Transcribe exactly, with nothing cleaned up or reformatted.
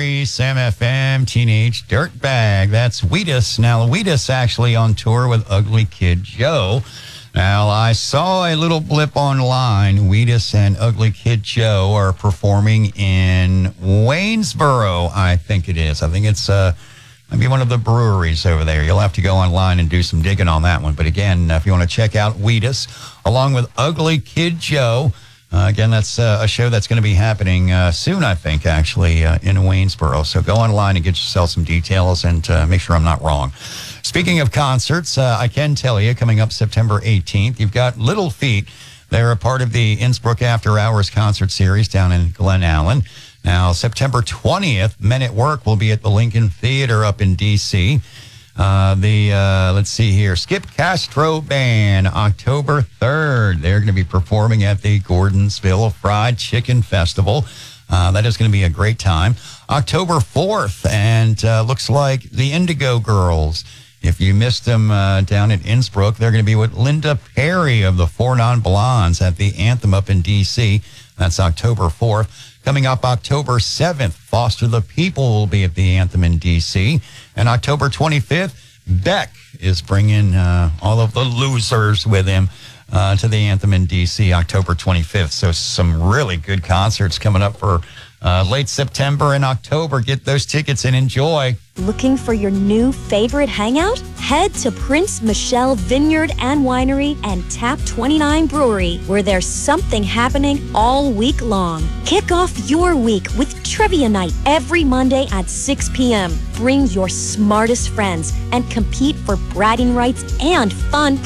three Sam F M, Teenage Dirtbag. That's Wheatus. Now, Wheatus actually on tour with Ugly Kid Joe. Now, I saw a little blip online. Wheatus and Ugly Kid Joe are performing in Waynesboro, I think it is. I think it's uh, maybe one of the breweries over there. You'll have to go online and do some digging on that one. But again, if you want to check out Wheatus, along with Ugly Kid Joe, uh, again, that's uh, a show that's going to be happening uh, soon, I think, actually, uh, in Waynesboro. So go online and get yourself some details and uh, make sure I'm not wrong. Speaking of concerts, uh, I can tell you, coming up September eighteenth, you've got Little Feat. They're a part of the Innsbruck After Hours concert series down in Glen Allen. Now, September twentieth, Men at Work will be at the Lincoln Theater up in D C. Uh, the, uh, let's see here, Skip Castro Band, October third. They're going to be performing at the Gordonsville Fried Chicken Festival. Uh, that is going to be a great time. October fourth, and uh, looks like the Indigo Girls. If you missed them uh, down at Innsbruck, they're going to be with Linda Perry of the Four Non Blondes at the Anthem up in D C. That's October fourth. Coming up October seventh, Foster the People will be at the Anthem in D C. And October twenty-fifth, Beck is bringing uh, all of the losers with him uh, to the Anthem in D C, October twenty-fifth. So some really good concerts coming up for uh, late September and October. Get those tickets and enjoy. Looking for your new favorite hangout? Head to Prince Michelle Vineyard and Winery and Tap twenty-nine Brewery, where there's something happening all week long. Kick off your week with Trivia Night every Monday at six p.m. Bring your smartest friends and compete for bragging rights and fun